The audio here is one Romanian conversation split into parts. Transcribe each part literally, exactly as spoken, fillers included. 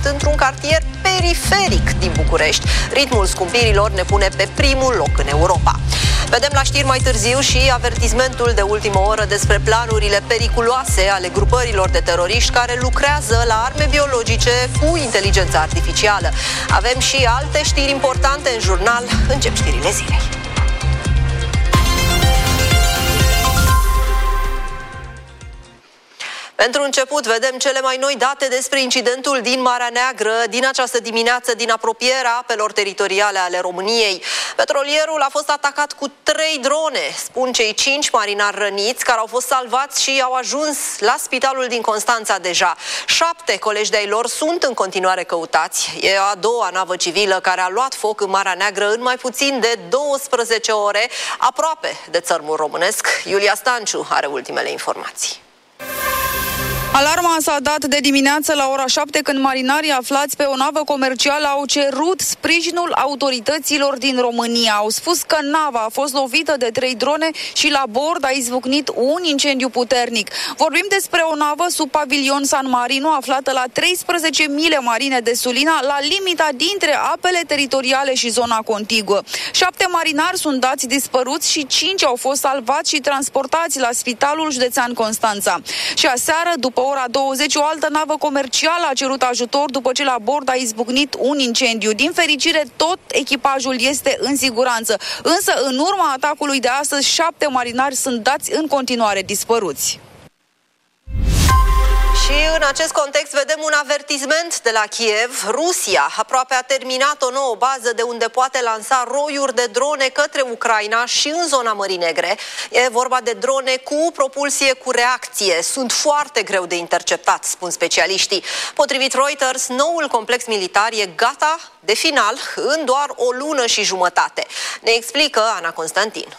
într-un cartier periferic din București. Ritmul scumpirilor ne pune pe primul loc în Europa. Vedem la știri mai târziu și avertismentul de ultimă oră despre planurile periculoase ale grupărilor de teroriști care lucrează la arme biologice cu inteligență artificială. Avem și alte știri importante în jurnal. Încep știrile zilei. Pentru început, vedem cele mai noi date despre incidentul din Marea Neagră din această dimineață, din apropierea apelor teritoriale ale României. Petrolierul a fost atacat cu trei drone, spun cei cinci marinari răniți, care au fost salvați și au ajuns la spitalul din Constanța deja. Șapte colegi de-ai lor sunt în continuare căutați. E a doua navă civilă care a luat foc în Marea Neagră în mai puțin de douăsprezece ore, aproape de țărmul românesc. Iulia Stanciu are ultimele informații. Alarma s-a dat de dimineață la ora șapte când marinarii aflați pe o navă comercială au cerut sprijinul autorităților din România. Au spus că nava a fost lovită de trei drone și la bord a izbucnit un incendiu puternic. Vorbim despre o navă sub pavilion San Marino aflată la treisprezece mile marine de Sulina, la limita dintre apele teritoriale și zona contiguă. Șapte marinari sunt dați dispăruți și cinci au fost salvați și transportați la Spitalul Județean Constanța. Și aseară, după ora douăzeci, o altă navă comercială a cerut ajutor după ce la bord a izbucnit un incendiu. Din fericire, tot echipajul este în siguranță. Însă, în urma atacului de astăzi, șapte marinari sunt dați în continuare dispăruți. Și în acest context vedem un avertisment de la Kiev. Rusia aproape a terminat o nouă bază de unde poate lansa roiuri de drone către Ucraina și în zona Mării Negre. E vorba de drone cu propulsie cu reacție. Sunt foarte greu de interceptat, spun specialiștii. Potrivit Reuters, noul complex militar e gata de final în doar o lună și jumătate. Ne explică Ana Constantin.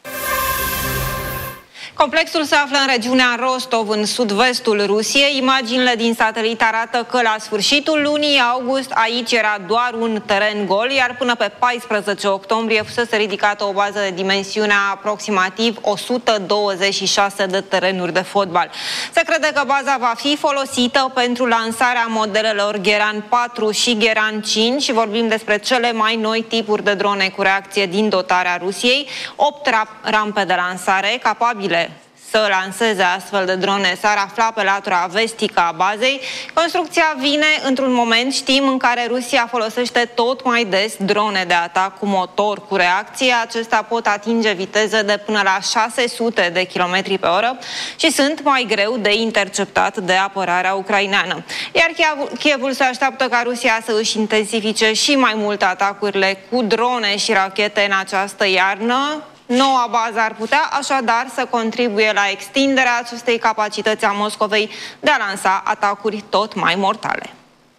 Complexul se află în regiunea Rostov, în sud-vestul Rusiei. Imaginile din satelit arată că la sfârșitul lunii august aici era doar un teren gol, iar până pe paisprezece octombrie fusese ridicată o bază de dimensiunea aproximativ o sută douăzeci și șase de terenuri de fotbal. Se crede că baza va fi folosită pentru lansarea modelelor Geran patru și Geran cinci și vorbim despre cele mai noi tipuri de drone cu reacție din dotarea Rusiei, opt rampe de lansare capabile să lanseze astfel de drone s-ar afla pe latura vestică a bazei. Construcția vine într-un moment, știm, în care Rusia folosește tot mai des drone de atac cu motor cu reacție. Acestea pot atinge viteze de până la șase sute de kilometri pe oră și sunt mai greu de interceptat de apărarea ucraineană. Iar Kievul se așteaptă ca Rusia să își intensifice și mai mult atacurile cu drone și rachete în această iarnă. Noua bază ar putea așadar să contribuie la extinderea acestei capacități a Moscovei de a lansa atacuri tot mai mortale.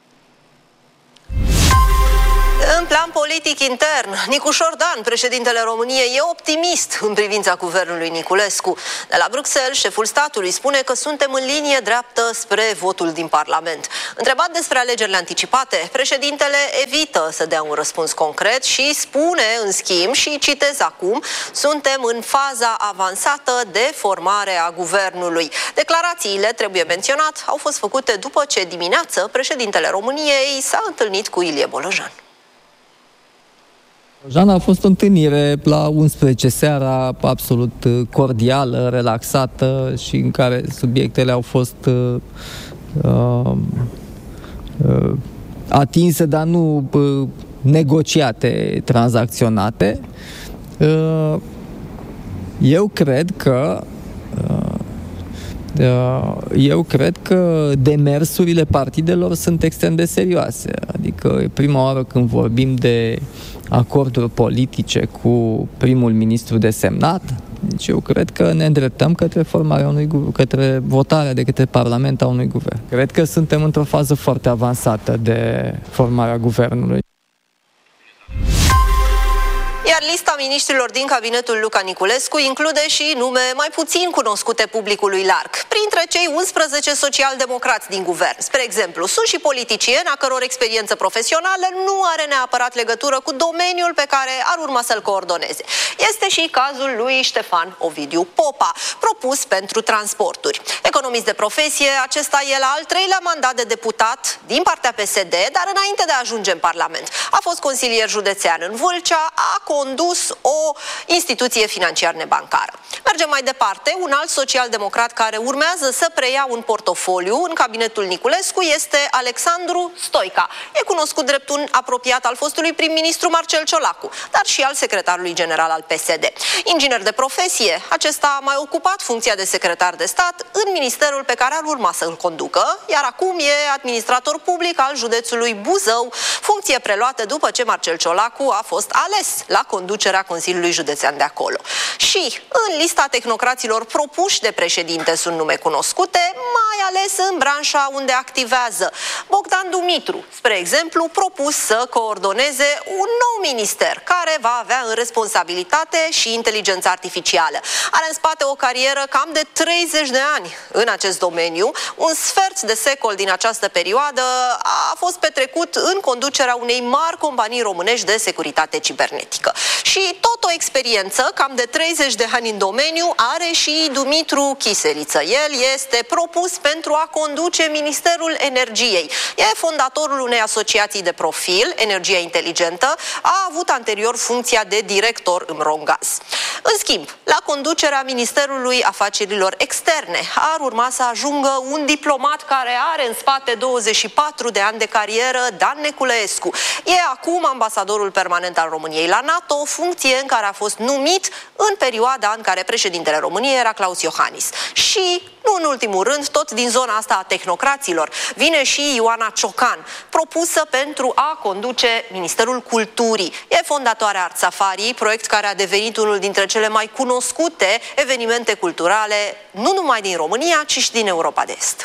În plan politic intern, Nicu Șordan, președintele României, e optimist în privința guvernului Niculescu. De la Bruxelles, șeful statului spune că suntem în linie dreaptă spre votul din Parlament. Întrebat despre alegerile anticipate, președintele evită să dea un răspuns concret și spune, în schimb, și citez acum, suntem în faza avansată de formare a guvernului. Declarațiile, trebuie menționat, au fost făcute după ce dimineață președintele României s-a întâlnit cu Ilie Bolojan. Jana, a fost o întâlnire la unsprezece seara, absolut cordială, relaxată și în care subiectele au fost uh, uh, atinse, dar nu uh, negociate, tranzacționate. Uh, eu cred că uh, Eu cred că demersurile partidelor sunt extrem de serioase. Adică e prima oară când vorbim de acorduri politice cu primul ministru desemnat. Deci eu cred că ne îndreptăm către formarea unui guvern, către votarea de către Parlament a unui guvern. Cred că suntem într-o fază foarte avansată de formarea guvernului. Iar lista miniștrilor din cabinetul Luca Niculescu include și nume mai puțin cunoscute publicului larg. Printre cei unsprezece socialdemocrați din guvern, spre exemplu, sunt și politicieni a căror experiență profesională nu are neapărat legătură cu domeniul pe care ar urma să-l coordoneze. Este și cazul lui Ștefan Ovidiu Popa, propus pentru transporturi. Economist de profesie, acesta e la al treilea mandat de deputat din partea P S D, dar înainte de a ajunge în Parlament. A fost consilier județean în Vâlcea, a condus o instituție financiar nebancară. Mergem mai departe, un alt social-democrat care urmează să preia un portofoliu în cabinetul Niculescu este Alexandru Stoica. E cunoscut drept un apropiat al fostului prim-ministru Marcel Ciolacu, dar și al secretarului general al P S D. Inginer de profesie, acesta a mai ocupat funcția de secretar de stat în ministerul pe care ar urma să-l conducă, iar acum e administrator public al județului Buzău, funcție preluată după ce Marcel Ciolacu a fost ales la conducerea Consiliului Județean de acolo. Și în lista tehnocraților propuși de președinte sunt nume cunoscute, mai ales în branșa unde activează. Bogdan Dumitru, spre exemplu, propus să coordoneze un nou minister care va avea în responsabilitate și inteligența artificială. Are în spate o carieră cam de treizeci de ani în acest domeniu. Un sfert de secol din această perioadă a fost petrecut în conducerea unei mari companii românești de securitate cibernetică. Și tot o experiență, cam de treizeci de ani în domeniu, are și Dumitru Chiseriță. El este propus pentru a conduce Ministerul Energiei. E fondatorul unei asociații de profil, Energia Inteligentă, a avut anterior funcția de director în Romgaz. În schimb, la conducerea Ministerului Afacerilor Externe ar urma să ajungă un diplomat care are în spate douăzeci și patru de ani de carieră, Dan Neculescu. E acum ambasadorul permanent al României la NATO, funcție în care a fost numit în perioada în care președintele României era Claus Iohannis. Și, nu în ultimul rând, tot din zona asta a tehnocraților, vine și Ioana Ciocan, propusă pentru a conduce Ministerul Culturii. E fondatoarea Art Safari, proiect care a devenit unul dintre cele mai cunoscute evenimente culturale, nu numai din România, ci și din Europa de Est.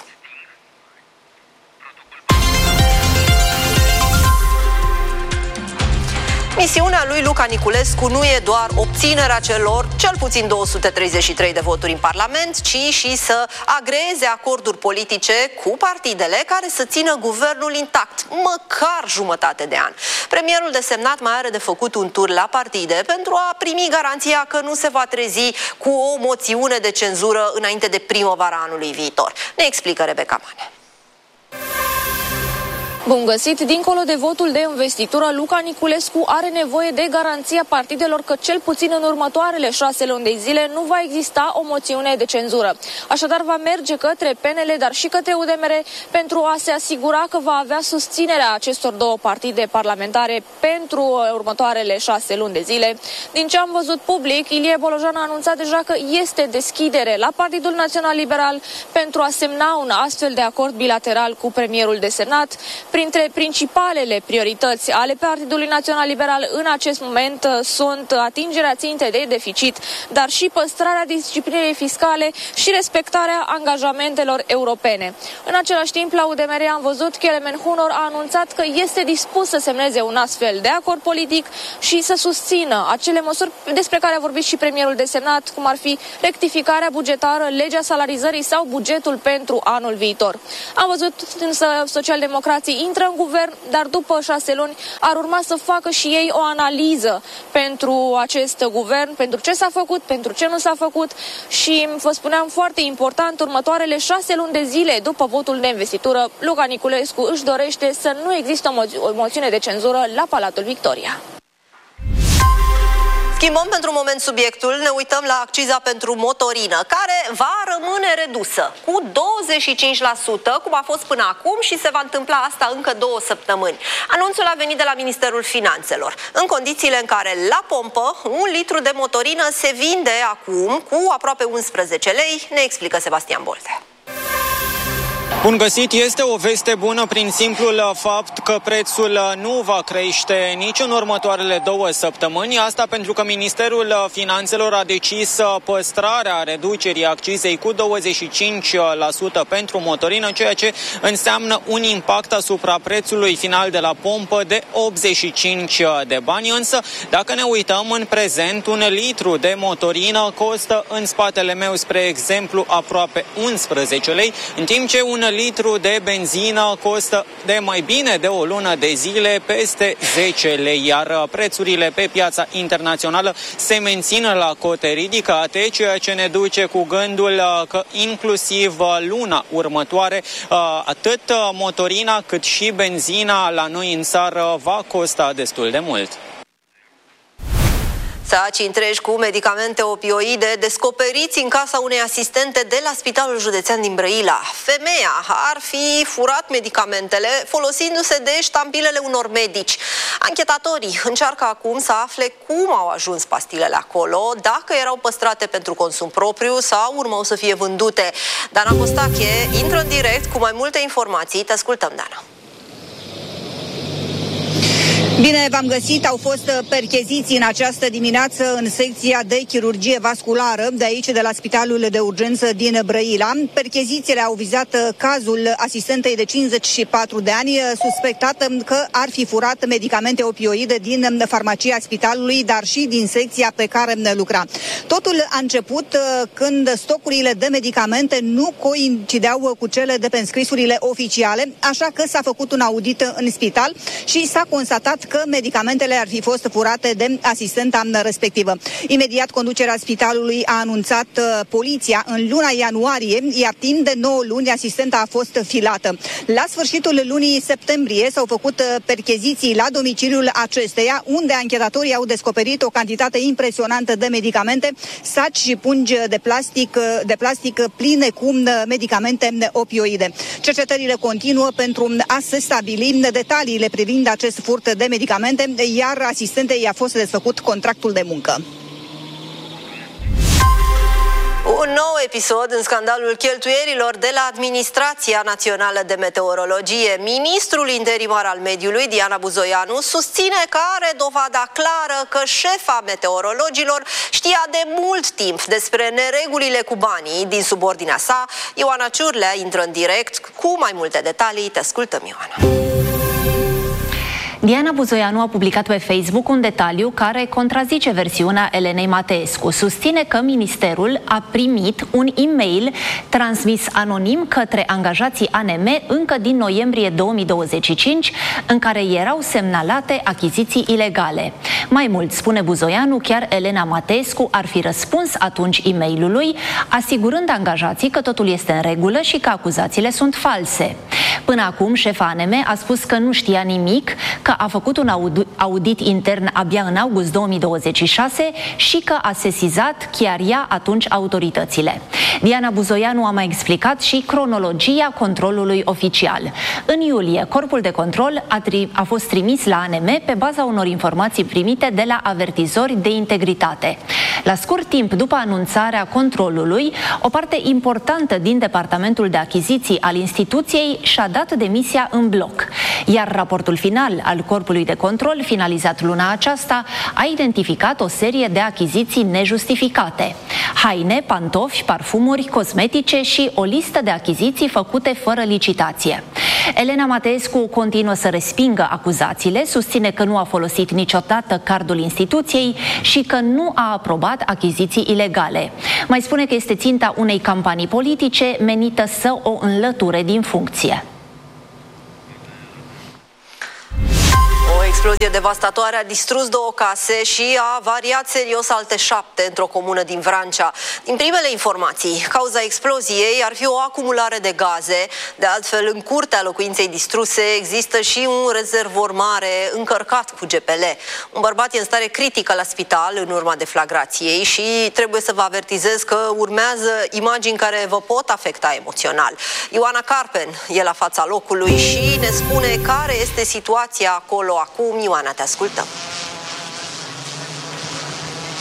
Misiunea lui Luca Niculescu nu e doar obținerea celor cel puțin două sute treizeci și trei de voturi în Parlament, ci și să agreeze acorduri politice cu partidele care să țină guvernul intact, măcar jumătate de an. Premierul desemnat mai are de făcut un tur la partide pentru a primi garanția că nu se va trezi cu o moțiune de cenzură înainte de primăvara anului viitor. Ne explică Rebecca Mane. Bun găsit! Dincolo de votul de investitură, Luca Niculescu are nevoie de garanția partidelor că cel puțin în următoarele șase luni de zile nu va exista o moțiune de cenzură. Așadar va merge către P N L, dar și către U D M R pentru a se asigura că va avea susținerea acestor două partide parlamentare pentru următoarele șase luni de zile. Din ce am văzut public, Ilie Bolojan a anunțat deja că este deschidere la Partidul Național Liberal pentru a semna un astfel de acord bilateral cu premierul desemnat. Printre principalele priorități ale Partidului Național Liberal în acest moment sunt atingerea țintei de deficit, dar și păstrarea disciplinei fiscale și respectarea angajamentelor europene. În același timp, la U D M R am văzut că Kelemen Hunor a anunțat că este dispus să semneze un astfel de acord politic și să susțină acele măsuri despre care a vorbit și premierul desemnat, cum ar fi rectificarea bugetară, legea salarizării sau bugetul pentru anul viitor. Am văzut însă socialdemocrații intră în guvern, dar după șase luni ar urma să facă și ei o analiză pentru acest guvern, pentru ce s-a făcut, pentru ce nu s-a făcut și, vă spuneam, foarte important, următoarele șase luni de zile după votul de investitură, Luca Niculescu își dorește să nu există o, mo- o moțiune de cenzură la Palatul Victoria. Schimbăm pentru un moment subiectul, ne uităm la acciza pentru motorină, care va rămâne redusă cu douăzeci și cinci la sută, cum a fost până acum și se va întâmpla asta încă două săptămâni. Anunțul a venit de la Ministerul Finanțelor, în condițiile în care la pompă un litru de motorină se vinde acum cu aproape unsprezece lei, ne explică Sebastian Bolte. Bun găsit! Este o veste bună prin simplul fapt că prețul nu va crește nici în următoarele două săptămâni. Asta pentru că Ministerul Finanțelor a decis păstrarea reducerii accizei cu douăzeci și cinci la sută pentru motorină, ceea ce înseamnă un impact asupra prețului final de la pompă de optzeci și cinci de bani. Însă, dacă ne uităm în prezent, un litru de motorină costă în spatele meu, spre exemplu, aproape unsprezece lei, în timp ce un litru de benzină costă de mai bine de o lună de zile peste zece lei, iar prețurile pe piața internațională se mențin la cote ridicate, ceea ce ne duce cu gândul că inclusiv luna următoare atât motorina cât și benzina la noi în țară va costa destul de mult. Saci întregi cu medicamente opioide descoperiți în casa unei asistente de la Spitalul Județean din Brăila. Femeia ar fi furat medicamentele folosindu-se de ștampilele unor medici. Anchetatorii încearcă acum să afle cum au ajuns pastilele acolo, dacă erau păstrate pentru consum propriu sau urmau să fie vândute. Dana Costache intră în direct cu mai multe informații. Te ascultăm, Dana. Bine v-am găsit, au fost percheziții în această dimineață în secția de chirurgie vasculară de aici, de la Spitalul de Urgență din Brăila. Perchezițiile au vizat cazul asistentei de cincizeci și patru de ani, suspectată că ar fi furat medicamente opioide din farmacia spitalului, dar și din secția pe care lucra. Totul a început când stocurile de medicamente nu coincideau cu cele de pe înscrisurile oficiale, așa că s-a făcut un audit în spital și s-a constatat că medicamentele ar fi fost furate de asistenta respectivă. Imediat, conducerea spitalului a anunțat uh, poliția în luna ianuarie, iar timp de nouă luni asistenta a fost filată. La sfârșitul lunii septembrie s-au făcut uh, percheziții la domiciliul acesteia, unde anchetatorii au descoperit o cantitate impresionantă de medicamente, saci și pungi de plastic, uh, de plastic pline cu uh, medicamente opioide. Cercetările continuă pentru a se stabili detaliile privind acest furt de medicamente, iar asistentei i-a fost desfăcut contractul de muncă. Un nou episod în scandalul cheltuierilor de la Administrația Națională de Meteorologie. Ministrul interimar al mediului, Diana Buzoianu, susține că are dovada clară că șefa meteorologilor știa de mult timp despre neregulile cu banii din subordinea sa. Ioana Ciurlea intră în direct cu mai multe detalii. Te ascultăm, Ioana. Diana Buzoianu a publicat pe Facebook un detaliu care contrazice versiunea Elenei Mateescu. Susține că ministerul a primit un e-mail transmis anonim către angajații A N M încă din noiembrie două mii douăzeci și cinci, în care erau semnalate achiziții ilegale. Mai mult, spune Buzoianu, chiar Elena Mateescu ar fi răspuns atunci e-mailului, asigurând angajații că totul este în regulă și că acuzațiile sunt false. Până acum, șefa A N M a spus că nu știa nimic, că a făcut un audit intern abia în august două mii douăzeci și șase și că a sesizat chiar ea atunci autoritățile. Diana Buzoianu a mai explicat și cronologia controlului oficial. În iulie, corpul de control a, tri- a fost trimis la A N M pe baza unor informații primite de la avertizori de integritate. La scurt timp după anunțarea controlului, o parte importantă din departamentul de achiziții al instituției și-a dat demisia în bloc, iar raportul final al corpului de control, finalizat luna aceasta, a identificat o serie de achiziții nejustificate: haine, pantofi, parfumuri, cosmetice și o listă de achiziții făcute fără licitație. Elena Mateescu continuă să respingă acuzațiile, susține că nu a folosit niciodată cardul instituției și că nu a aprobat achiziții ilegale. Mai spune că este ținta unei campanii politice menită să o înlăture din funcție. O explozie devastatoare a distrus două case și a avariat serios alte șapte într-o comună din Vrancea. Din primele informații, cauza exploziei ar fi o acumulare de gaze. De altfel, în curtea locuinței distruse există și un rezervor mare încărcat cu G P L. Un bărbat e în stare critică la spital în urma deflagrației și trebuie să vă avertizez că urmează imagini care vă pot afecta emoțional. Ioana Carpen e la fața locului și ne spune care este situația acolo acum. Ioana, te ascultăm.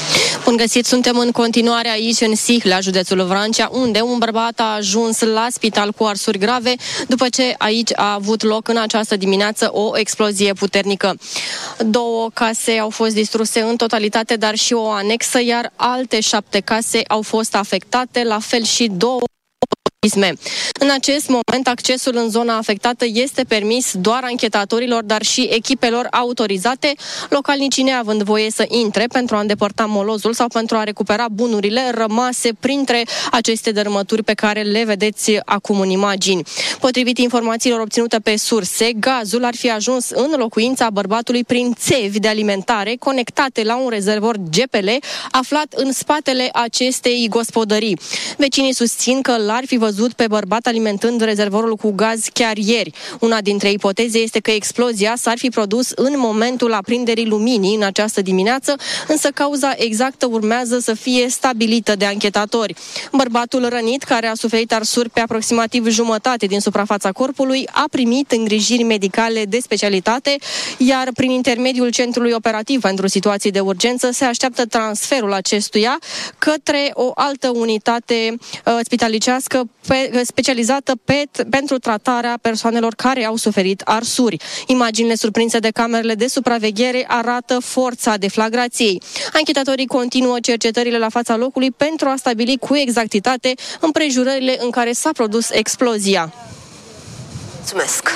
Bun găsit, suntem în continuare aici în Sihlea, județul Vrancea, unde un bărbat a ajuns la spital cu arsuri grave după ce aici a avut loc în această dimineață o explozie puternică. Două case au fost distruse în totalitate, dar și o anexă, iar alte șapte case au fost afectate, la fel și două. În acest moment, accesul în zona afectată este permis doar anchetatorilor, dar și echipelor autorizate, localnicii neavând voie să intre pentru a îndepărta molozul sau pentru a recupera bunurile rămase printre aceste dărâmături pe care le vedeți acum în imagini. Potrivit informațiilor obținute pe surse, gazul ar fi ajuns în locuința bărbatului prin țevi de alimentare conectate la un rezervor G P L aflat în spatele acestei gospodării. Vecinii susțin că l-ar fi văzut pe bărbat alimentând rezervorul cu gaz chiar ieri. Una dintre ipoteze este că explozia s-ar fi produs în momentul aprinderii luminii în această dimineață, însă cauza exactă urmează să fie stabilită de anchetatori. Bărbatul rănit, care a suferit arsuri pe aproximativ jumătate din suprafața corpului, a primit îngrijiri medicale de specialitate, iar prin intermediul Centrului Operativ pentru Situații de Urgență se așteaptă transferul acestuia către o altă unitate uh, spitalicească Pe, specializată pe, pentru tratarea persoanelor care au suferit arsuri. Imaginile surprinse de camerele de supraveghere arată forța deflagrației. Anchetatorii continuă cercetările la fața locului pentru a stabili cu exactitate împrejurările în care s-a produs explozia. Mulțumesc!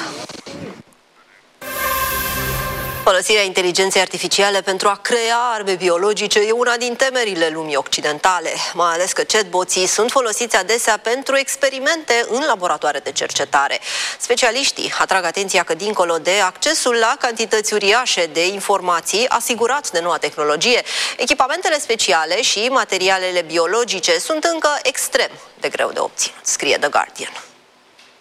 Folosirea inteligenței artificiale pentru a crea arme biologice e una din temerile lumii occidentale, mai ales că chatboții sunt folosiți adesea pentru experimente în laboratoare de cercetare. Specialiștii atrag atenția că, dincolo de accesul la cantități uriașe de informații asigurat de noua tehnologie, echipamentele speciale și materialele biologice sunt încă extrem de greu de obținut, scrie The Guardian.